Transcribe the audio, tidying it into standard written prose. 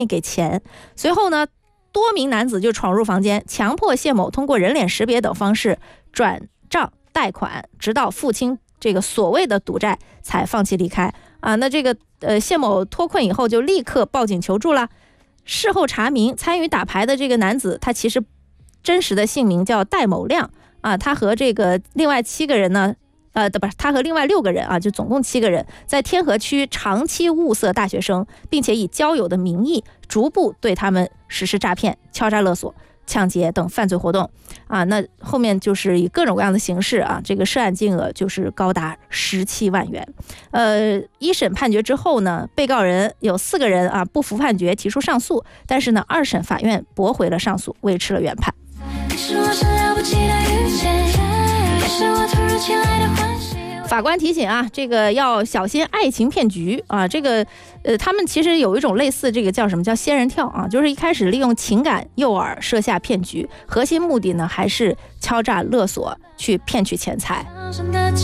给钱。随后呢，多名男子就闯入房间，强迫谢某通过人脸识别等方式转账贷款，直到付清这个所谓的赌债才放弃离开啊。那这个谢某脱困以后就立刻报警求助了。事后查明，参与打牌的这个男子他其实真实的姓名叫戴某亮啊，他和这个另外7个人呢。他和另外6个人啊，就总共7个人，在天河区长期物色大学生，并且以交友的名义逐步对他们实施诈骗、敲诈勒索、抢劫等犯罪活动啊。那后面就是以各种各样的形式啊，这个涉案金额就是高达17万元。一审判决之后呢，被告人有4个人啊不服判决，提出上诉，但是呢，2审法院驳回了上诉，维持了原判。法官提醒啊，这个要小心爱情骗局啊。这个他们其实有一种类似这个叫什么叫仙人跳啊，就是一开始利用情感诱饵设下骗局，核心目的呢还是敲诈勒索去骗取钱财。